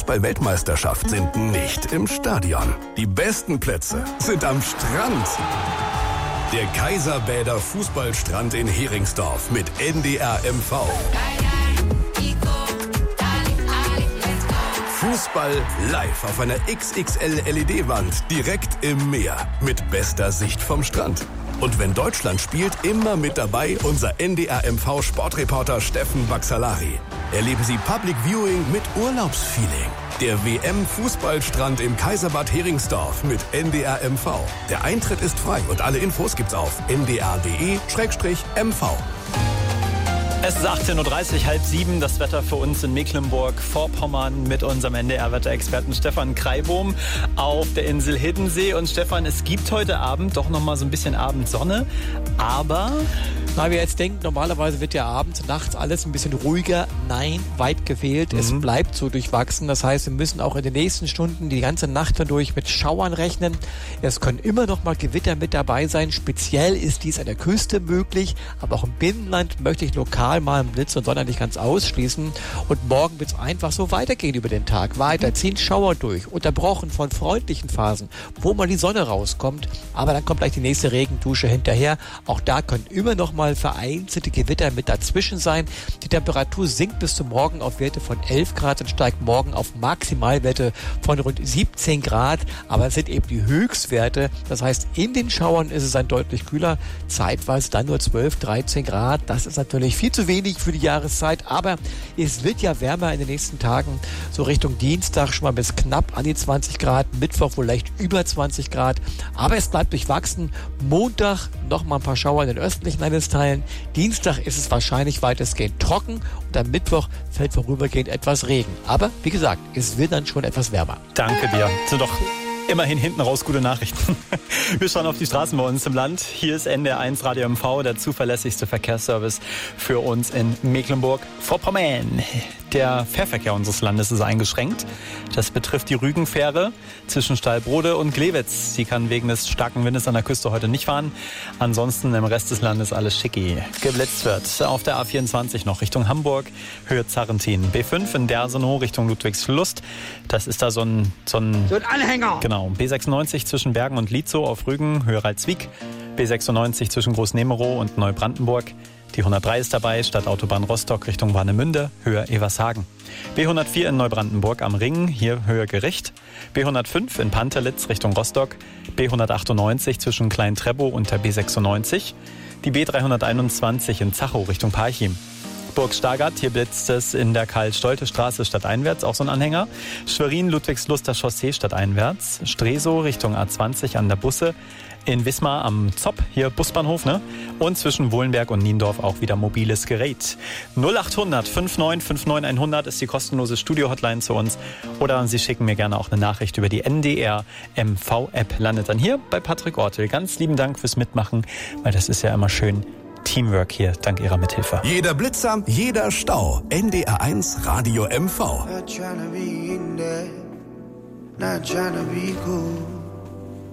Fußball-Weltmeisterschaft sind nicht im Stadion. Die besten Plätze sind am Strand. Der Kaiserbäder Fußballstrand in Heringsdorf mit NDR MV. Fußball live auf einer XXL LED-Wand direkt im Meer mit bester Sicht vom Strand. Und wenn Deutschland spielt, immer mit dabei unser NDR MV Sportreporter Steffen Baxalari. Erleben Sie Public Viewing mit Urlaubsfeeling. Der WM-Fußballstrand im Kaiserbad Heringsdorf mit NDR MV. Der Eintritt ist frei und alle Infos gibt's auf ndr.de/mv. Es ist 18.30 Uhr, 6:30, das Wetter für uns in Mecklenburg-Vorpommern mit unserem NDR-Wetterexperten Stefan Kreibohm auf der Insel Hiddensee. Und Stefan, es gibt heute Abend doch noch mal so ein bisschen Abendsonne, aber... Na, wir jetzt denken, normalerweise wird ja abends, nachts alles ein bisschen ruhiger. Nein, weit gefehlt. Es bleibt so durchwachsen. Das heißt, wir müssen auch in den nächsten Stunden die ganze Nacht dadurch mit Schauern rechnen. Es können immer noch mal Gewitter mit dabei sein. Speziell ist dies an der Küste möglich, aber auch im Binnenland möchte ich lokal mal einen Blitz und Donner nicht ganz ausschließen. Und morgen wird es einfach so weitergehen über den Tag. Weiter ziehen Schauer durch, unterbrochen von freundlichen Phasen, wo mal die Sonne rauskommt. Aber dann kommt gleich die nächste Regendusche hinterher. Auch da können immer noch mal vereinzelte Gewitter mit dazwischen sein. Die Temperatur sinkt bis zum Morgen auf Werte von 11 Grad und steigt morgen auf Maximalwerte von rund 17 Grad. Aber es sind eben die Höchstwerte. Das heißt, in den Schauern ist es dann deutlich kühler. Zeitweise dann nur 12, 13 Grad. Das ist natürlich viel zu wenig für die Jahreszeit. Aber es wird ja wärmer in den nächsten Tagen. So Richtung Dienstag schon mal bis knapp an die 20 Grad. Mittwoch wohl leicht über 20 Grad. Aber es bleibt durchwachsen. Montag noch mal ein paar Schauer in den östlichen Landesteilen. Dienstag ist es wahrscheinlich weitestgehend trocken und am Mittwoch fällt vorübergehend etwas Regen. Aber wie gesagt, es wird dann schon etwas wärmer. Danke dir. Sind doch immerhin hinten raus gute Nachrichten. Wir schauen auf die Straßen bei uns im Land. Hier ist NDR1 Radio MV, der zuverlässigste Verkehrsservice für uns in Mecklenburg-Vorpommern. Der Fährverkehr unseres Landes ist eingeschränkt. Das betrifft die Rügenfähre zwischen Stallbrode und Glewitz. Sie kann wegen des starken Windes an der Küste heute nicht fahren. Ansonsten im Rest des Landes alles schicki. Geblitzt wird auf der A24 noch Richtung Hamburg, Höhe Zarrentin. B5 in Dersenow Richtung Ludwigslust. Das ist da so ein Anhänger. Genau. B96 zwischen Bergen und Lietzow auf Rügen, Höhe Ralswiek. B96 zwischen Großnemerow und Neubrandenburg. Die 103 ist dabei, Stadtautobahn Rostock Richtung Warnemünde, Höhe Evershagen. B104 in Neubrandenburg am Ring, hier Höhe Gericht. B105 in Pantelitz Richtung Rostock. B198 zwischen Klein-Trebow und der B96. Die B321 in Zachow Richtung Parchim. Burg Stargard, hier blitzt es in der Karl-Stolte-Straße stadteinwärts, auch so ein Anhänger. Schwerin, Ludwigsluster Chaussee stadteinwärts. Stresow Richtung A20 an der Busse. In Wismar am Zopp, hier Busbahnhof, ne? Und zwischen Wohlenberg und Niendorf auch wieder mobiles Gerät. 0800 59 59 100 ist die kostenlose Studio-Hotline zu uns. Oder Sie schicken mir gerne auch eine Nachricht über die NDR MV-App. Landet dann hier bei Patrick Ortel. Ganz lieben Dank fürs Mitmachen, weil das ist ja immer schön Teamwork hier, dank Ihrer Mithilfe. Jeder Blitzer, jeder Stau. NDR1 Radio MV. Not trying to be in there, not trying to be cool.